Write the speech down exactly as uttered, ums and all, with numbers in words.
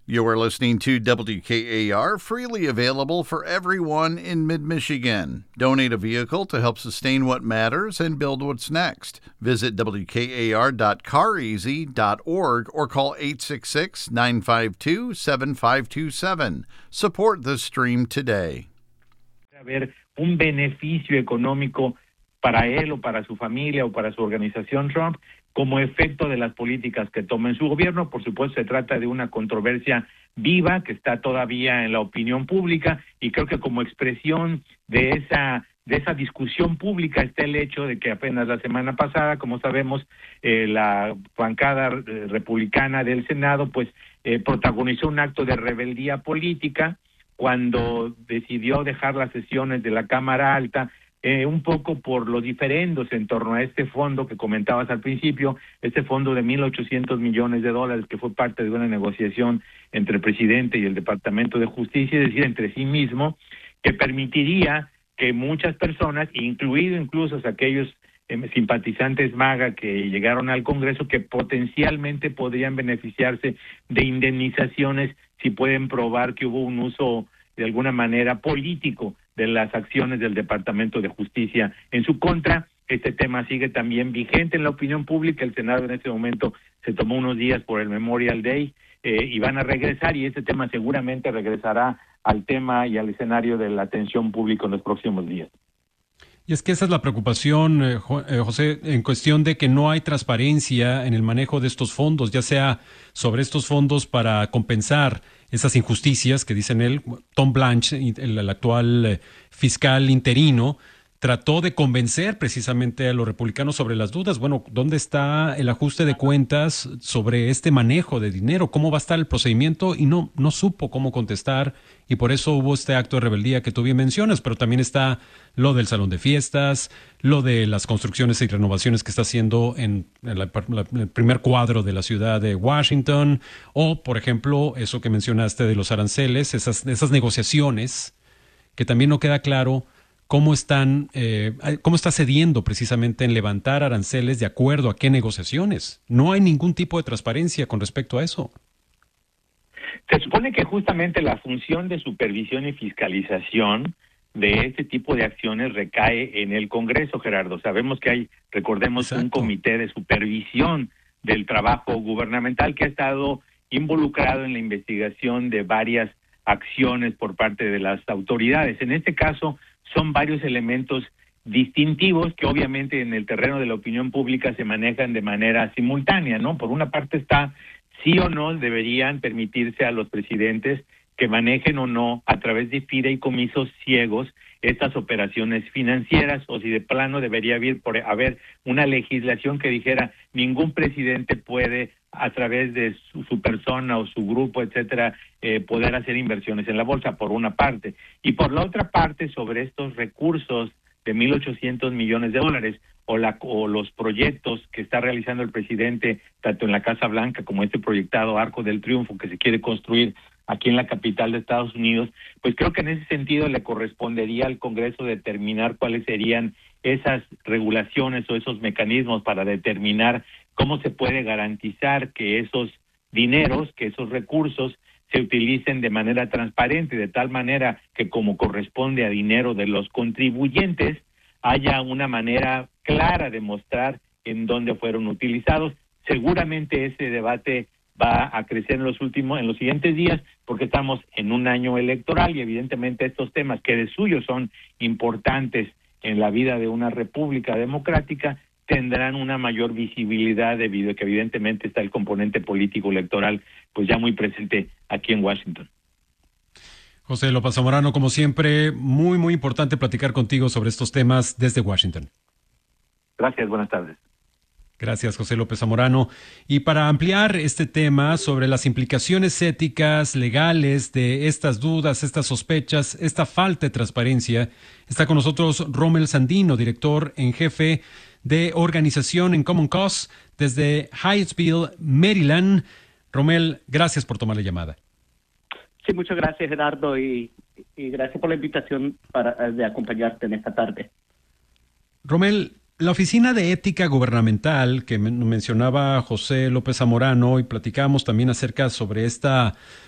You are listening to W K A R, freely available for everyone in mid-Michigan. Donate a vehicle to help sustain what matters and build what's next. Visit W K A R dot car easy dot org or call eight six six, nine five two, seven five two seven. Support the stream today. Haber un beneficio económico para él o para su familia o para su organización Trump como efecto de las políticas que toma en su gobierno. Por supuesto, se trata de una controversia viva que está todavía en la opinión pública, y creo que como expresión de esa de esa discusión pública está el hecho de que apenas la semana pasada, como sabemos, eh, la bancada eh, republicana del Senado pues eh, protagonizó un acto de rebeldía política cuando decidió dejar las sesiones de la Cámara Alta, Eh, un poco por los diferendos en torno a este fondo que comentabas al principio, este fondo de mil ochocientos millones de dólares que fue parte de una negociación entre el presidente y el Departamento de Justicia, es decir, entre sí mismo, que permitiría que muchas personas, incluido incluso aquellos eh, simpatizantes MAGA que llegaron al Congreso, que potencialmente podrían beneficiarse de indemnizaciones si pueden probar que hubo un uso de alguna manera político de las acciones del Departamento de Justicia en su contra. Este tema sigue también vigente en la opinión pública. El Senado en este momento se tomó unos días por el Memorial Day eh, y van a regresar, y este tema seguramente regresará al tema y al escenario de la atención pública en los próximos días. Y es que esa es la preocupación, eh, José, en cuestión de que no hay transparencia en el manejo de estos fondos, ya sea sobre estos fondos para compensar esas injusticias que dicen él. Tom Blanche, el, el actual eh, fiscal interino, trató de convencer precisamente a los republicanos sobre las dudas. Bueno, ¿dónde está el ajuste de cuentas sobre este manejo de dinero? ¿Cómo va a estar el procedimiento? Y no, no supo cómo contestar, y por eso hubo este acto de rebeldía que tú bien mencionas, pero también está lo del salón de fiestas, lo de las construcciones y renovaciones que está haciendo en, en, la, la, en el primer cuadro de la ciudad de Washington, o, por ejemplo, eso que mencionaste de los aranceles, esas, esas negociaciones que también no queda claro cómo están, eh, cómo está cediendo precisamente en levantar aranceles de acuerdo a qué negociaciones. No hay ningún tipo de transparencia con respecto a eso. Se supone que justamente la función de supervisión y fiscalización de este tipo de acciones recae en el Congreso, Gerardo. Sabemos que hay, recordemos, Exacto. un comité de supervisión del trabajo gubernamental que ha estado involucrado en la investigación de varias acciones por parte de las autoridades. En este caso, son varios elementos distintivos que obviamente en el terreno de la opinión pública se manejan de manera simultánea, ¿no? Por una parte está sí o no deberían permitirse a los presidentes que manejen o no a través de fideicomisos ciegos estas operaciones financieras, o si de plano debería haber, por, haber una legislación que dijera ningún presidente puede a través de su, su persona o su grupo, etcétera, eh, poder hacer inversiones en la bolsa, por una parte. Y por la otra parte, sobre estos recursos de mil ochocientos millones de dólares o, la, o los proyectos que está realizando el presidente, tanto en la Casa Blanca como este proyectado Arco del Triunfo que se quiere construir aquí en la capital de Estados Unidos, pues creo que en ese sentido le correspondería al Congreso determinar cuáles serían esas regulaciones o esos mecanismos para determinar cómo se puede garantizar que esos dineros, que esos recursos se utilicen de manera transparente, de tal manera que como corresponde a dinero de los contribuyentes, haya una manera clara de mostrar en dónde fueron utilizados. Seguramente ese debate va a crecer en los últimos, en los siguientes días, porque estamos en un año electoral y evidentemente estos temas que de suyo son importantes en la vida de una república democrática tendrán una mayor visibilidad debido a que evidentemente está el componente político electoral pues ya muy presente aquí en Washington. José López Zamorano, como siempre, muy muy importante platicar contigo sobre estos temas desde Washington. Gracias, buenas tardes. Gracias, José López Zamorano. Y para ampliar este tema sobre las implicaciones éticas, legales de estas dudas, estas sospechas, esta falta de transparencia, está con nosotros Rommel Sandino, director en jefe de organización en Common Cause desde Hyattsville, Maryland. Rommel, gracias por tomar la llamada. Sí, muchas gracias, Gerardo, y, y gracias por la invitación para, de acompañarte en esta tarde. Rommel, la Oficina de Ética Gubernamental que mencionaba José López Zamorano, y platicamos también acerca sobre esta